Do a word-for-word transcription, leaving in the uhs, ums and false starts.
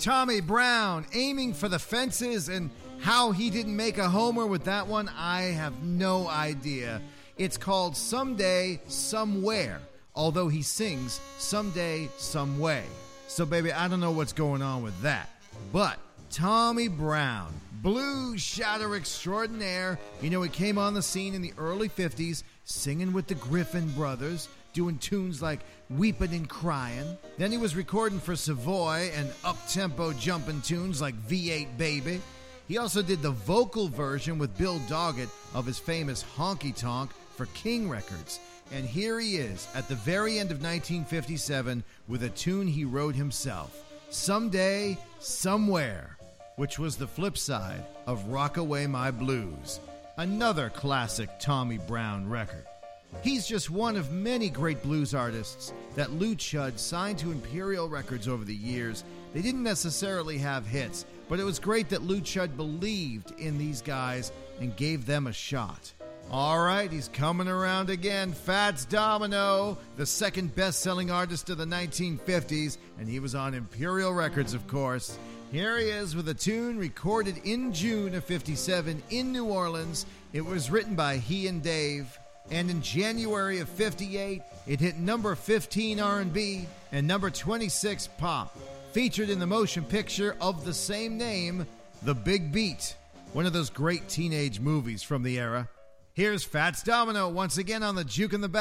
Tommy Brown aiming for the fences, and how he didn't make a homer with that one, I have no idea. It's called Someday, Somewhere, although he sings Someday, Some Way. So, baby, I don't know what's going on with that. But Tommy Brown, blues shouter extraordinaire. You know, he came on the scene in the early fifties, singing with the Griffin Brothers, doing tunes like Weepin' and Cryin'. Then he was recording for Savoy and up-tempo jumping tunes like V eight Baby. He also did the vocal version with Bill Doggett of his famous Honky Tonk for King Records. And here he is at the very end of nineteen fifty-seven with a tune he wrote himself, Someday, Somewhere, which was the flip side of Rockaway My Blues, another classic Tommy Brown record. He's just one of many great blues artists that Lou Chudd signed to Imperial Records over the years. They didn't necessarily have hits, but it was great that Lou Chudd believed in these guys and gave them a shot. All right, he's coming around again. Fats Domino, the second best-selling artist of the nineteen fifties, and he was on Imperial Records, of course. Here he is with a tune recorded in June of fifty-seven in New Orleans. It was written by he and Dave. And in January of fifty-eight, it hit number fifteen R and B and number twenty-six pop. Featured in the motion picture of the same name, The Big Beat, one of those great teenage movies from the era. Here's Fats Domino once again on the Juke in the Back.